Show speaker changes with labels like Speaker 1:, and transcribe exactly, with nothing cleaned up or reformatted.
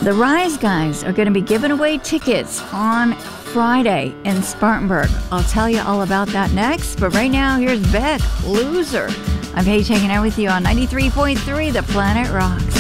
Speaker 1: The Rise Guys are going to be giving away tickets on Friday in Spartanburg. I'll tell you all about that next, but right now, here's Beck, Loser. I'm Paige hanging out with you on ninety-three point three The Planet Rocks.